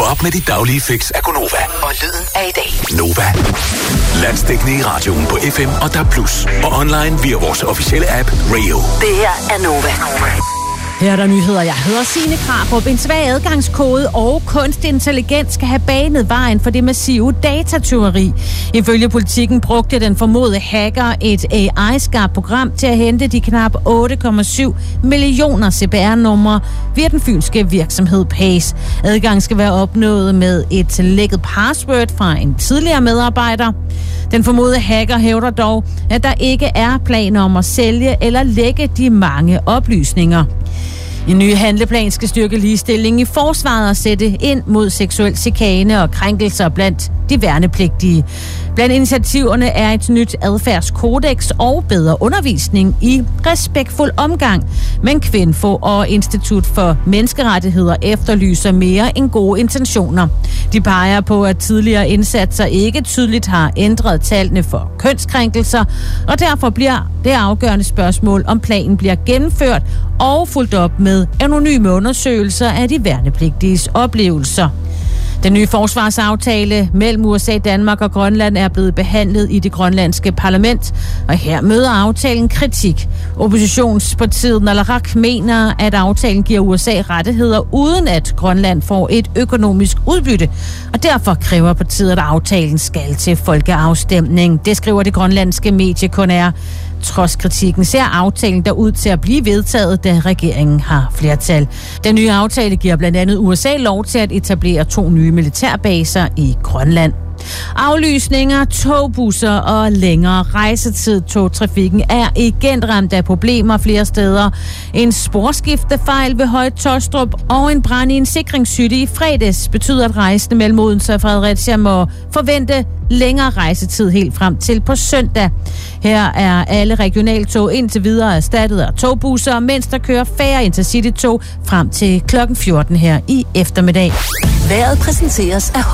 op med dit daglige fix af Gonova. Og lyden af i dag. Nova. Landsdækkende i radioen på FM og DAB+. Og online via vores officielle app Radio. Det her er Nova. Her er der nyheder. Jeg hedder Signe Krarup. En svag adgangskode og kunstig intelligens skal have banet vejen for det massive datatyveri. Ifølge Politikken brugte den formodede hacker et AI-skabt program til at hente de knap 8,7 millioner CPR-numre via den fynske virksomhed Pace. Adgang skal være opnået med et lækket password fra en tidligere medarbejder. Den formodede hacker hævder dog, at der ikke er planer om at sælge eller lække de mange oplysninger. En ny handleplan skal styrke ligestilling i forsvaret og sætte ind mod seksuel chikane og krænkelser blandt de værnepligtige. Blandt initiativerne er et nyt adfærdskodex og bedre undervisning i respektfuld omgang. Men Kvinfo og Institut for Menneskerettigheder efterlyser mere end gode intentioner. De peger på, at tidligere indsatser ikke tydeligt har ændret tallene for kønskrænkelser, og derfor bliver det afgørende spørgsmål, om planen bliver gennemført og fulgt op med anonyme undersøgelser af de værnepligtiges oplevelser. Den nye forsvarsaftale mellem USA, Danmark og Grønland er blevet behandlet i det grønlandske parlament, og her møder aftalen kritik. Oppositionspartiet Nalarak mener, at aftalen giver USA rettigheder, uden at Grønland får et økonomisk udbytte, og derfor kræver partiet, at aftalen skal til folkeafstemning. Det skriver det grønlandske medie KNR. Trods kritikken ser aftalen der ud til at blive vedtaget, da regeringen har flertal. Den nye aftale giver blandt andet USA lov til at etablere 2 nye militærbaser i Grønland. Aflysninger, togbusser og længere rejsetid. Togtrafikken er igen ramt af problemer flere steder. En sporskiftefejl ved Høje Taastrup og en brand i en sikringshytte i fredags betyder, at rejsende mellem Odense og Fredericia må forvente længere rejsetid helt frem til på søndag. Her er alle regionaltog indtil videre erstattet af togbusser, mens der kører færre intercity-tog frem til klokken 14 her i eftermiddag. Vejret præsenteres af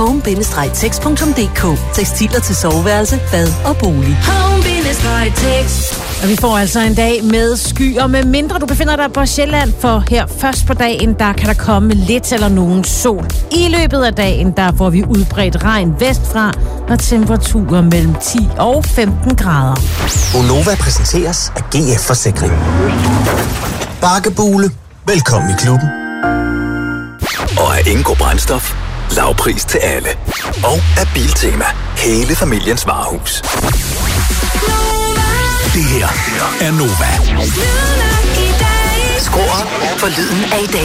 home-tex.dk. Tekstiler til soveværelse, bad og bolig. Home-tex. Og vi får altså en dag med skyer, med mindre du befinder dig på Sjælland, for her først på dagen, der kan der komme lidt eller nogen sol. I løbet af dagen, der får vi udbredt regn vestfra og temperaturer mellem 10 og 15 grader. Gonova præsenteres af GF Forsikring. Bakkebule. Velkommen i klubben. Og af Ingo Brændstof. Lavpris til alle. Og af Biltema. Hele familiens varehus. Det her er Nova. Skru op for lyden af i dag.